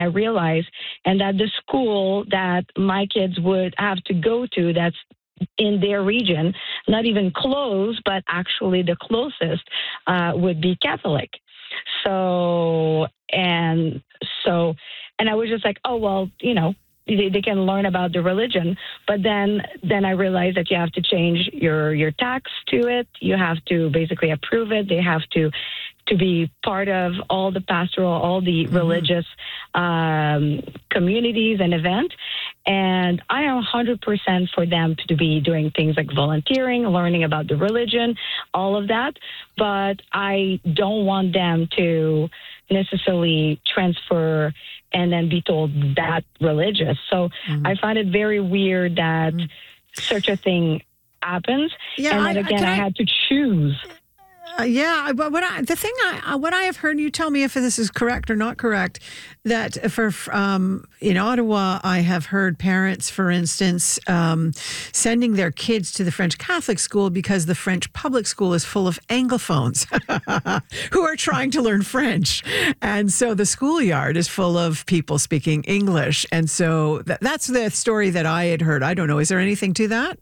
I realized, and that the school that my kids would have to go to, that's in their region, not even close, but actually the closest, would be Catholic. So, and so, and I was just like, oh, well, they can learn about the religion. But then I realized that you have to change your tax to it. You have to basically approve it. They have to be part of all the pastoral, all the religious communities and events. And I am 100% for them to be doing things like volunteering, learning about the religion, all of that. But I don't want them to necessarily transfer and then be told that religious. So I find it very weird that such a thing happens. Yeah, and then again, I had to choose. But what I have heard, you tell me if this is correct or not correct, that in Ottawa, I have heard parents, for instance, sending their kids to the French Catholic school because the French public school is full of Anglophones who are trying to learn French. And so the schoolyard is full of people speaking English. And so that's the story that I had heard. I don't know. Is there anything to that?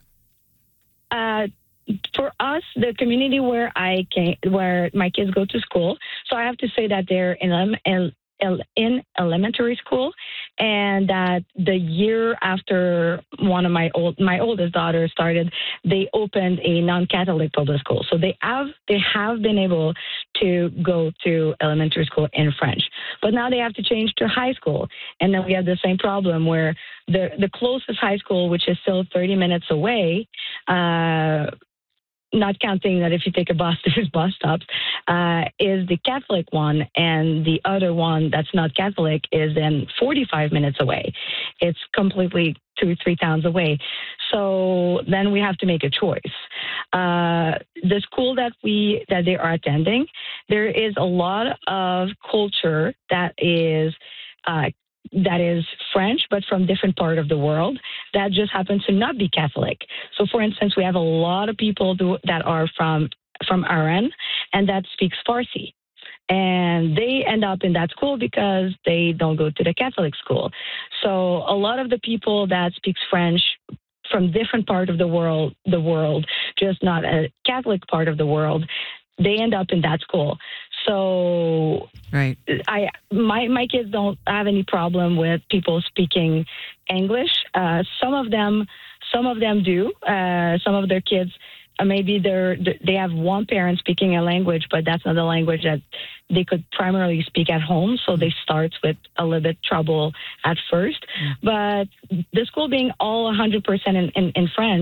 For us, the community where where my kids go to school, so I have to say that they're in elementary school, and that the year after one of my oldest daughters started, they opened a non-Catholic public school. So they have been able to go to elementary school in French, but now they have to change to high school, and then we have the same problem where the closest high school, which is still 30 minutes away, not counting that if you take a bus, there's bus stops, is the Catholic one, and the other one that's not Catholic is then 45 minutes away. It's completely 2-3 towns away. So then we have to make a choice. The school that they are attending, there is a lot of culture that is French, but from different part of the world that just happens to not be Catholic. So, for instance, we have a lot of people that are from Iran and that speaks Farsi. And they end up in that school because they don't go to the Catholic school. So a lot of the people that speaks French from different part of the world, just not a Catholic part of the world, they end up in that school. So right. My kids don't have any problem with people speaking English. Some of them do. Some of their kids, maybe they have one parent speaking a language, but that's not the language that they could primarily speak at home. So they start with a little bit trouble at first. But the school being all 100% in French,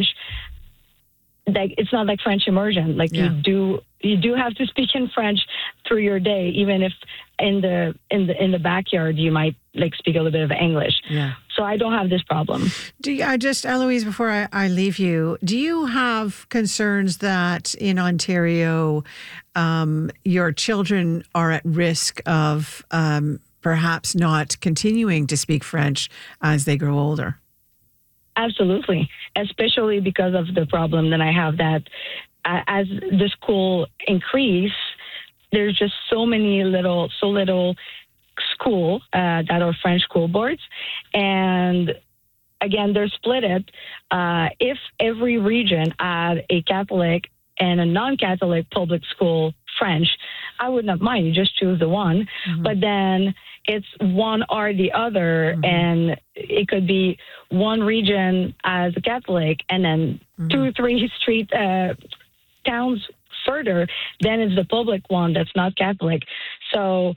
like it's not like French immersion. Like you do have to speak in French through your day, even if in the backyard you might like speak a little bit of English. Yeah. So I don't have this problem. Eloise, before I leave you, do you have concerns that in Ontario your children are at risk of perhaps not continuing to speak French as they grow older? Absolutely, especially because of the problem that I have that as the school increase, there's just so little school that are French school boards, and again they're split it. If every region had a Catholic and a non-Catholic public school French, I would not mind. You just choose the one, but then it's one or the other, and it could be one region as a Catholic, and then 2-3 street towns further, then it's the public one that's not Catholic. So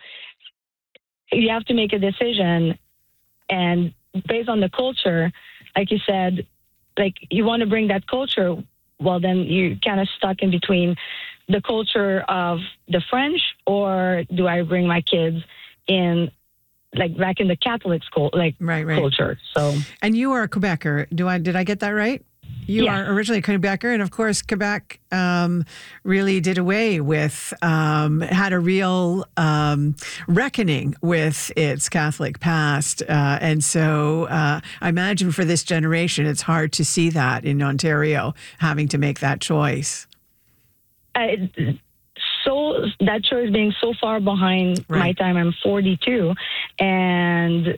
you have to make a decision, and based on the culture, like you said, like you want to bring that culture, well, then you're kind of stuck in between the culture of the French, or do I bring my kids in, like back in the Catholic school, like right. culture. So, and you are a Quebecer. Did I get that right? You are originally a Quebecer, and of course, Quebec really did away with, had a real reckoning with its Catholic past. And so I imagine for this generation, it's hard to see that in Ontario, having to make that choice. So that choice being so far behind my time, I'm 42, and